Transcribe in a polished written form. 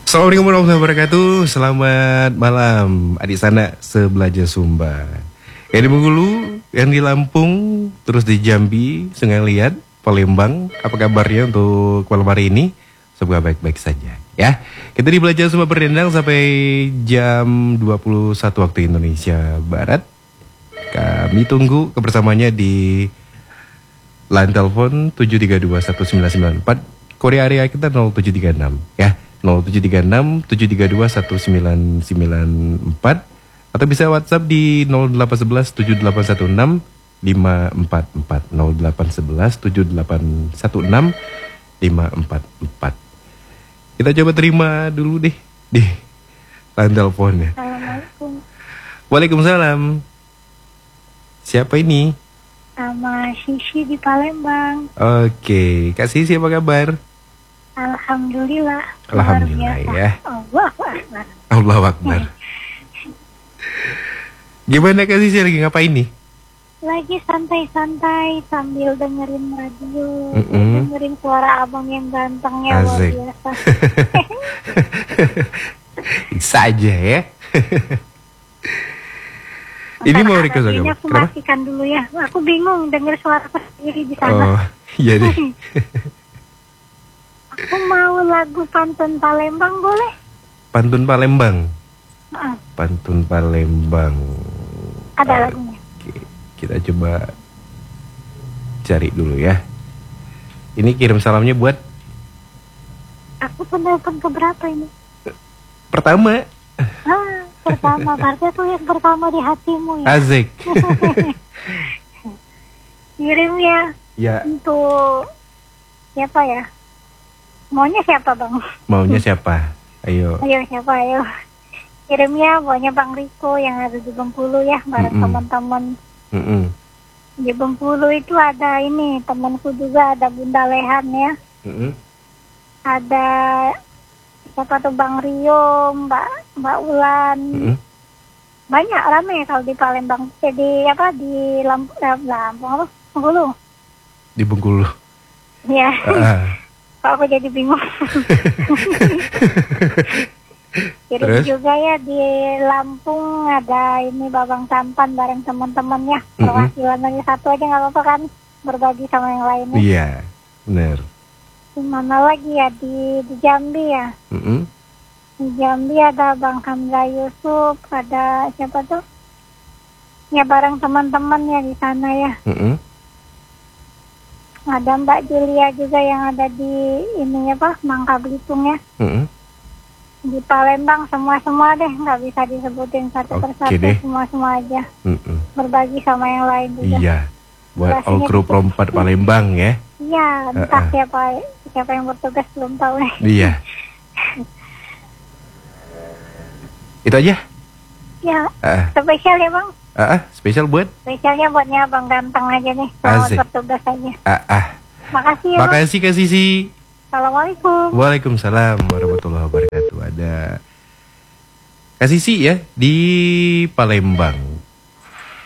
Assalamualaikum warahmatullahi wabarakatuh. Selamat malam adik sana sebelajar Sumba. Yang di Bengkulu, yang di Lampung, terus di Jambi, Sungai Liat, Palembang. Apa kabarnya untuk malam hari ini? Semoga baik-baik saja ya. Kita di Belajar Sumba berdendang sampai jam 21 waktu Indonesia Barat. Kami tunggu kebersamaannya di line telepon 7321994. Korea area kita 0736 ya. 0736 732 1994 atau bisa WhatsApp di 0811 7816 544 0811 7816 544. Kita coba terima dulu deh di line teleponnya. Assalamualaikum. Waalaikumsalam. Siapa ini? Sama Sisi di Palembang. Oke, Kak Sisi apa kabar? Alhamdulillah. Alhamdulillah ya. Allahu Akbar. Allahu Akbar. Gimana Kak Sisi lagi ngapain nih? Lagi santai-santai sambil dengerin radio, dengerin suara abang yang gantengnya luar Asik. biasa. Bisa aja ya. Ini mau request Ini apa? aku Kenapa? matikan dulu ya. Aku bingung denger suara sendiri di sana. Oh, iya deh. Aku mau lagu Pantun Palembang boleh? Pantun Palembang. Ah, Pantun Palembang. ada lagunya. Oke, kita coba cari dulu ya. Ini kirim salamnya buat Aku penelpon keberapa ini? pertama. Pertama, berarti aku yang pertama di hatimu ya. Asik. Kirim ya Ya, untuk siapa ya? Maunya siapa bang? maunya siapa? Ayo. Ayo siapa ayo? Kirim ya, maunya Bang Riko yang ada di Bengkulu ya, bareng teman-teman. Mm-mm. Di Bengkulu itu ada ini, temanku juga ada Bunda Lehan ya. Mm-mm. Ada siapa tuh Bang Rio, Mbak Ulan. Mm-mm. Banyak rame kalau di Palembang. Jadi apa di Lampung apa? Bengkulu. Di Bengkulu. Ya. Ah. Kok aku jadi bingung. Kirim Terus? juga ya di Lampung ada ini Babang Sampan bareng teman-temannya. Perwakilan aja satu aja nggak apa-apa kan, berbagi sama yang lainnya. Iya, benar. Di mana lagi ya di Jambi ya. Mm-mm. Di Jambi ada Bang Hamzah Yusuf, ada siapa tuh? Ya bareng teman-teman ya di sana ya. Mm-mm. Ada Mbak Julia juga yang ada di ini apa Mangka Belitung ya. Mm-mm. Di Palembang semua deh, nggak bisa disebutin satu Oke persatu, deh. semua aja. Mm-mm. Berbagi sama yang lain juga. Iya, buat Rasanya all crew gitu. perempat Palembang ya. Iya, entah siapa yang bertugas belum tahu nih. Iya. Itu aja. Ya, Ah, spesial ya bang. spesial buat. Spesialnya buatnya Bang Ganteng aja nih. Selamat Asik. bertugas aja. Ah. Makasih ya bang. Makasih Kak Sisi. Assalamualaikum. Waalaikumsalam warahmatullahi wabarakatuh. Ada Kak Sisi ya di Palembang.